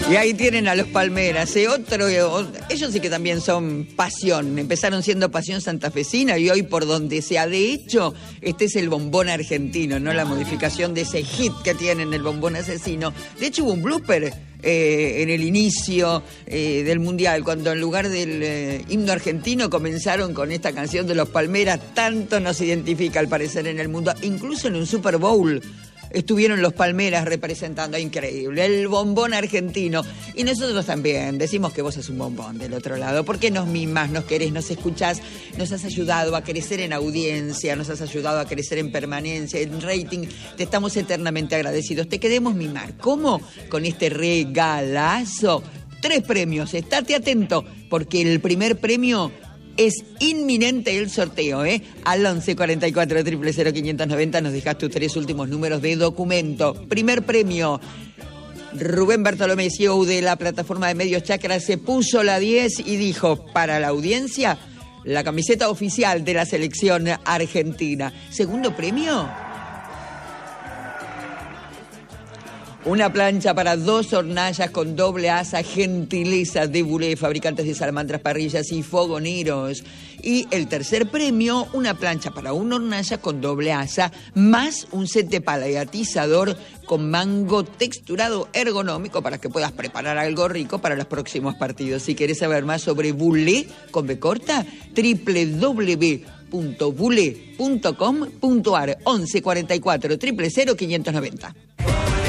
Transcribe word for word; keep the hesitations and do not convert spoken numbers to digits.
Y ahí tienen a los Palmeras, ¿eh? Otro, ellos sí que también son pasión, empezaron siendo pasión santafesina y hoy por donde sea. De hecho, este es el bombón argentino, no la modificación de ese hit que tienen, el bombón asesino. De hecho hubo un blooper eh, en el inicio eh, del Mundial, cuando en lugar del eh, himno argentino comenzaron con esta canción de los Palmeras, tanto nos identifica al parecer en el mundo, incluso en un Super Bowl. Estuvieron los Palmeras representando, increíble, el bombón argentino. Y nosotros también decimos que vos sos un bombón del otro lado. ¿Por qué nos mimás, nos querés, nos escuchás? Nos has ayudado a crecer en audiencia, nos has ayudado a crecer en permanencia, en rating. Te estamos eternamente agradecidos. Te queremos mimar. ¿Cómo? Con este regalazo. Tres premios. Estate atento, porque el primer premio... es inminente el sorteo, ¿eh? Al once cuarenta y cuatro, cero cero cero, quinientos noventa nos dejas tus tres últimos números de documento. Primer premio. Rubén Bartolomé, C E O de la plataforma de medios Chakra, se puso la diez y dijo, para la audiencia, la camiseta oficial de la selección argentina. Segundo premio. Una plancha para dos hornallas con doble asa, gentileza de Bulé, fabricantes de salamandras, parrillas y fogoneros. Y el tercer premio, una plancha para una hornalla con doble asa, más un set de pala y atizador con mango texturado ergonómico para que puedas preparar algo rico para los próximos partidos. Si querés saber más sobre Bulé, con B corta, doble u doble u doble u punto bulé punto com punto ar, once cuarenta y cuatro, cero cero cero, quinientos noventa.